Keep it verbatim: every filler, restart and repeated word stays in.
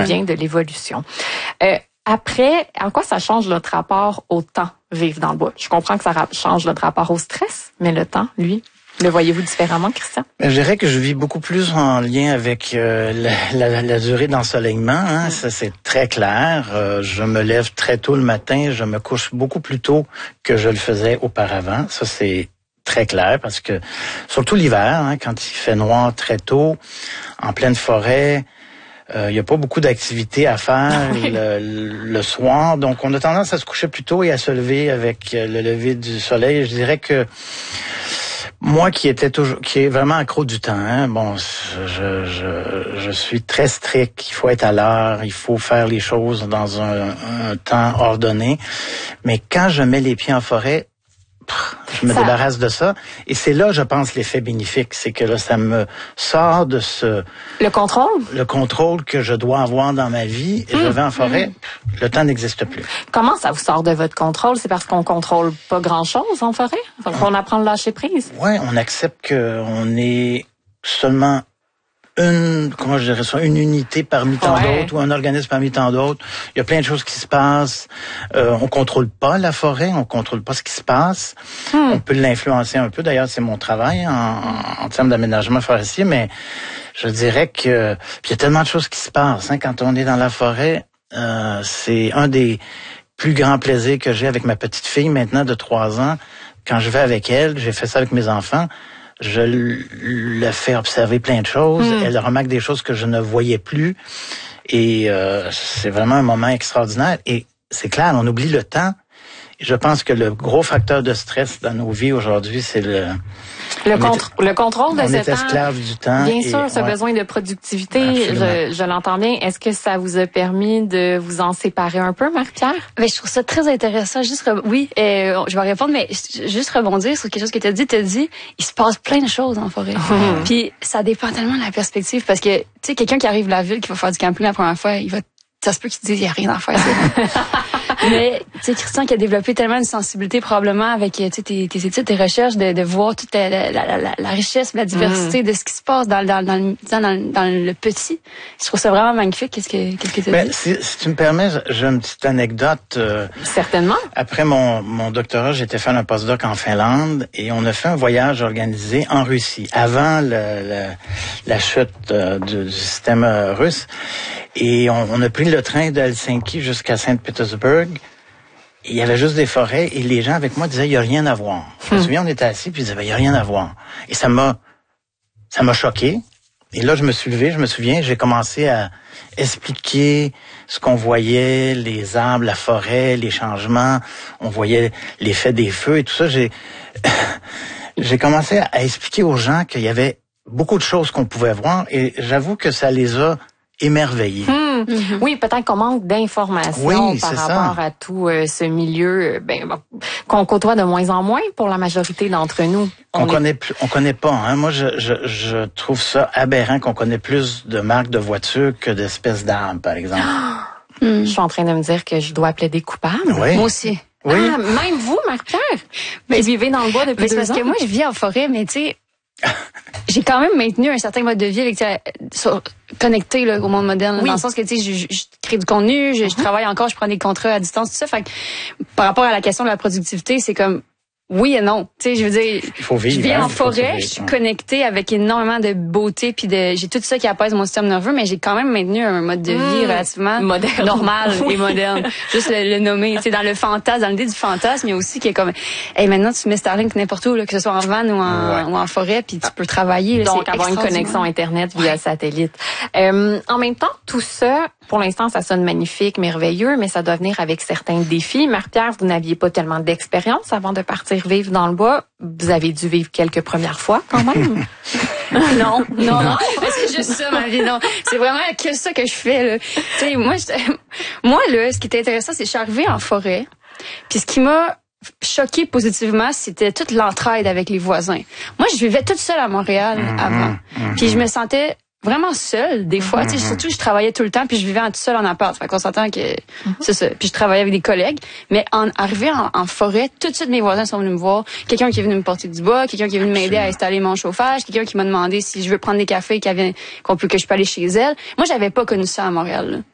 vient de l'évolution. Euh, après, en quoi ça change notre rapport au temps, vivre dans le bois? Je comprends que ça ra- change notre rapport au stress, mais le temps, lui, le voyez-vous différemment, Christian? Je dirais que je vis beaucoup plus en lien avec euh, la, la, la durée d'ensoleillement. Hein. Mm. Ça, c'est très clair. Euh, je me lève très tôt le matin. Je me couche beaucoup plus tôt que je le faisais auparavant. Ça, c'est très clair parce que, surtout l'hiver, hein, quand il fait noir très tôt, en pleine forêt, il euh, n'y a pas beaucoup d'activités à faire oui. le, le soir. Donc, on a tendance à se coucher plus tôt et à se lever avec le lever du soleil. Je dirais que moi qui étais toujours, qui est vraiment accro du temps, hein, bon, je, je, je suis très strict. Il faut être à l'heure, il faut faire les choses dans un, un temps ordonné. Mais quand je mets les pieds en forêt, je me ça... débarrasse de ça. Et c'est là, je pense, l'effet bénéfique. C'est que là, ça me sort de ce... Le contrôle? Le contrôle que je dois avoir dans ma vie. Et mmh. je vais en forêt, mmh. le temps n'existe plus. Comment ça vous sort de votre contrôle? C'est parce qu'on contrôle pas grand-chose en forêt? Donc, on apprend à lâcher prise? Oui, on accepte qu'on est seulement une, comment je dirais ça, une unité parmi tant ouais. d'autres ou un organisme parmi tant d'autres. Il y a plein de choses qui se passent. Euh, on contrôle pas la forêt, on contrôle pas ce qui se passe. Hmm. On peut l'influencer un peu. D'ailleurs, c'est mon travail en, en termes d'aménagement forestier, mais je dirais que puis il y a tellement de choses qui se passent. Hein, quand on est dans la forêt, euh, c'est un des plus grands plaisirs que j'ai avec ma petite fille maintenant de trois ans. Quand je vais avec elle, j'ai fait ça avec mes enfants. Je le fais observer plein de choses. Mmh. Elle remarque des choses que je ne voyais plus. Et euh, c'est vraiment un moment extraordinaire. Et c'est clair, on oublie le temps. Et je pense que le gros facteur de stress dans nos vies aujourd'hui, c'est le... Le, contre, est, le contrôle de on ce est temps. esclave du temps. Bien sûr, ce ouais. besoin de productivité, je, je l'entends bien. Est-ce que ça vous a permis de vous en séparer un peu, Marie-Pierre? Ben, je trouve ça très intéressant. Juste, re... oui, euh, je vais répondre, mais juste rebondir sur quelque chose que tu as dit. Tu as dit, il se passe plein de choses en forêt. Puis ça dépend tellement de la perspective parce que, tu sais, quelqu'un qui arrive de la ville, qui va faire du camping la première fois, il va, ça se peut qu'il te dise, il n'y a rien à faire. Mais tu sais, Christian qui a développé tellement une sensibilité probablement avec tu sais tes, tes études, tes recherches, de, de voir toute la, la, la, la richesse, la diversité mmh. de ce qui se passe dans, dans, dans, dans, dans, dans le petit. Je trouve ça vraiment magnifique. Qu'est-ce que qu'est-ce que tu ben, si, si tu me permets, j'ai une petite anecdote. Euh, Certainement. Après mon, mon doctorat, j'étais faire un postdoc en Finlande et on a fait un voyage organisé en Russie avant le, le, la chute euh, du, du système euh, russe. Et on, on a pris le train de Helsinki jusqu'à Saint-Pétersbourg. Il y avait juste des forêts et les gens avec moi disaient il y a rien à voir. Je me souviens, on était assis puis ils disaient il y a rien à voir. Et ça m'a ça m'a choqué. Et là je me suis levé, je me souviens, j'ai commencé à expliquer ce qu'on voyait, les arbres, la forêt, les changements, on voyait l'effet des feux et tout ça. J'ai j'ai commencé à expliquer aux gens qu'il y avait beaucoup de choses qu'on pouvait voir et j'avoue que ça les a émerveillé. Mmh. Mm-hmm. Oui, peut-être qu'on manque d'informations oui, par rapport ça. à tout euh, ce milieu ben, bon, qu'on côtoie de moins en moins pour la majorité d'entre nous. On, on est... connaît plus, on connaît pas. Hein. Moi, je, je, je trouve ça aberrant qu'on connaît plus de marques de voitures que d'espèces d'arbres, par exemple. Mm. Je suis en train de me dire que je dois plaider coupable. Oui. Moi aussi. Oui. Ah, même vous, Marie-Pierre, qui vivez dans le bois depuis deux parce ans. Parce que moi, je vis en forêt, mais tu sais, j'ai quand même maintenu un certain mode de vie avec sur, connecté là, au monde moderne, oui. dans le sens que tu sais, je, je crée du contenu, je, uh-huh. je travaille encore, je prends des contrats à distance, tout ça. Fait que, par rapport à la question de la productivité, c'est comme oui et non. Tu sais, je veux dire, il faut vivre, je vis hein, en forêt, je suis connectée avec énormément de beauté, puis de, j'ai tout ça qui apaise mon système nerveux, mais j'ai quand même maintenu un mode de vie mmh, relativement moderne. normal oui. et moderne. Juste le, le nommer, tu sais, dans le fantasme, dans l'idée du fantasme, il y a aussi qui est comme, hey, maintenant tu mets Starlink n'importe où, là, que ce soit en van ou en, ouais. ou en forêt, puis tu peux travailler. Là, donc avoir une connexion internet via ouais. satellite. Euh, en même temps, tout ça, pour l'instant, ça sonne magnifique, merveilleux, mais ça doit venir avec certains défis. Marie-Pierre, vous n'aviez pas tellement d'expérience avant de partir vivre dans le bois. Vous avez dû vivre quelques premières fois, quand même. non, non, non. C'est juste ça, ma vie, non. C'est vraiment que ça que je fais, là. Tu sais, moi, je, moi, là, ce qui était intéressant, c'est que je suis arrivée en forêt. Puis ce qui m'a choquée positivement, c'était toute l'entraide avec les voisins. Moi, je vivais toute seule à Montréal mmh, avant. Mmh. Puis je me sentais vraiment seule des fois, mm-hmm. tu sais, surtout je travaillais tout le temps puis je vivais en, tout seul en appart, fait qu'on s'entend que mm-hmm. c'est ça. Puis je travaillais avec des collègues, mais en arrivé en, en forêt, tout de suite mes voisins sont venus me voir, quelqu'un qui est venu me porter du bois, quelqu'un qui est venu m'aider à installer mon chauffage, quelqu'un qui m'a demandé si je veux prendre des cafés, qu'on peut que je peux aller chez elle. Moi, j'avais pas connu ça à Montréal. Là.